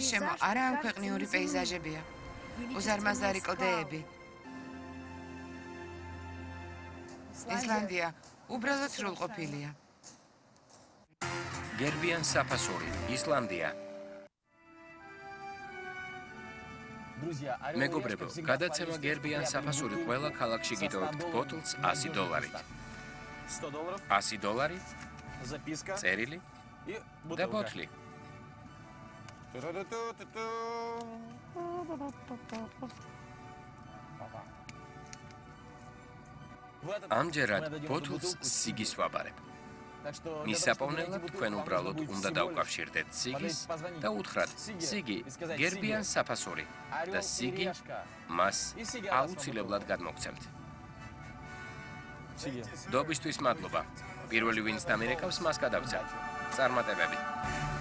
გარშემო არაამქვეყნიური პეიზაჟებია. უზარმაზარი კლდეები. ისლანდია უბრალოდ სრულყოფილია. გერბიან საფასური, ისლანდია. მეგობრებო, გადაცემა გერბიან საფასური ყველა ქალაქში გიტოვებთ ბოთლს $100. $100, წერილი და ბოთლი. ამჯერად ბოთლს სიგის ვაბარებ. მისაპოვნელად თქვენ უბრალოდ უნდა დავკავშირდეთ სიგის და უთხრათ სიგი გერბიან საფასური და სიგი მას აუცილებლად გადმოგცემთ. დობისთვის მადლობა. პირველი ვინც დამირეკავს მას გადავცემ. წარმატებები.